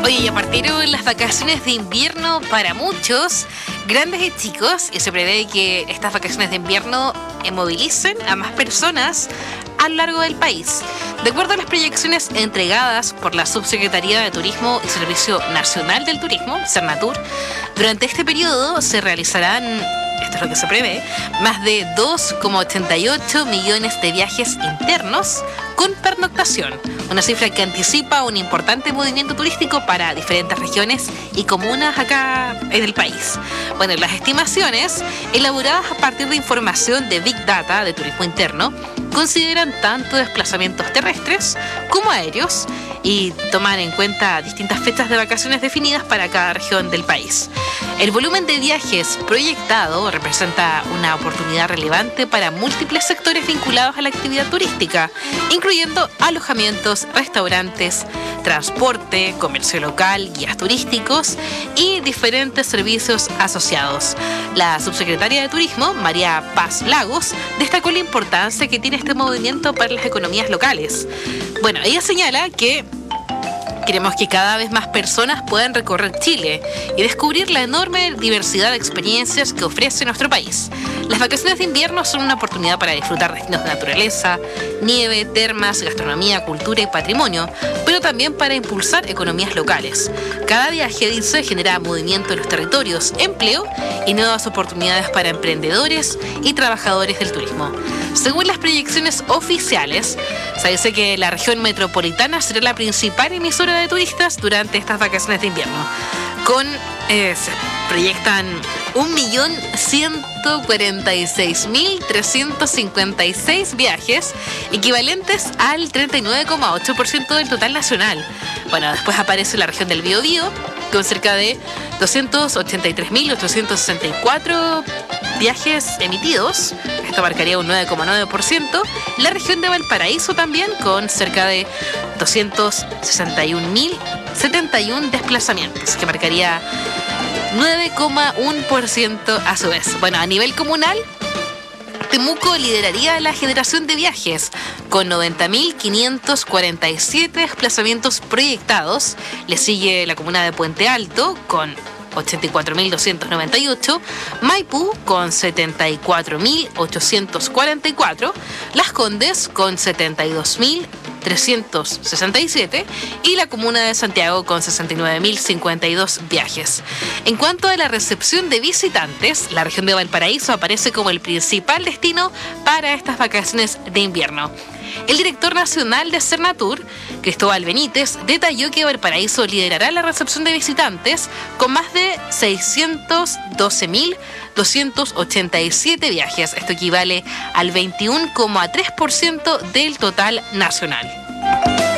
Oye, y partieron las vacaciones de invierno para muchos, grandes y chicos, y se prevé que estas vacaciones de invierno movilicen a más personas a lo largo del país. De acuerdo a las proyecciones entregadas por la Subsecretaría de Turismo y Servicio Nacional del Turismo, Sernatur, durante este periodo se realizarán, esto es lo que se prevé, más de 2,88 millones de viajes internos con pernoctación, una cifra que anticipa un importante movimiento turístico para diferentes regiones y comunas acá en el país. Bueno, las estimaciones, elaboradas a partir de información de Big Data de turismo interno, consideran tanto desplazamientos terrestres como aéreos y toman en cuenta distintas fechas de vacaciones definidas para cada región del país. El volumen de viajes proyectado representa una oportunidad relevante para múltiples sectores vinculados a la actividad turística, incluyendo alojamientos, restaurantes, transporte, comercio local, guías turísticos y diferentes servicios asociados. La subsecretaria de Turismo, María Paz Lagos, destacó la importancia que tiene este movimiento para las economías locales. Bueno, ella señala que queremos que cada vez más personas puedan recorrer Chile y descubrir la enorme diversidad de experiencias que ofrece nuestro país. Las vacaciones de invierno son una oportunidad para disfrutar destinos de naturaleza, nieve, termas, gastronomía, cultura y patrimonio, pero también para impulsar economías locales. Cada viaje, dice, genera movimiento en los territorios, empleo y nuevas oportunidades para emprendedores y trabajadores del turismo. Según las proyecciones oficiales, se dice que la región metropolitana será la principal emisora de turistas durante estas vacaciones de invierno. Se proyectan 1.146.356 viajes, equivalentes al 39,8% del total nacional. Bueno, después aparece la región del Biobío, con cerca de 283.864 viajes emitidos. Esto marcaría un 9,9%. La región de Valparaíso también, con cerca de 261.071 desplazamientos, que marcaría 9,1% a su vez. Bueno, a nivel comunal, Temuco lideraría la generación de viajes con 90.547 desplazamientos proyectados. Le sigue la comuna de Puente Alto con 84.298, Maipú con 74.844, Las Condes con 72.367 y la comuna de Santiago con 69.052 viajes. En cuanto a la recepción de visitantes, la región de Valparaíso aparece como el principal destino para estas vacaciones de invierno. El director nacional de Sernatur, Cristóbal Benítez, detalló que Valparaíso liderará la recepción de visitantes con más de 612.287 viajes. Esto equivale al 21,3% del total nacional.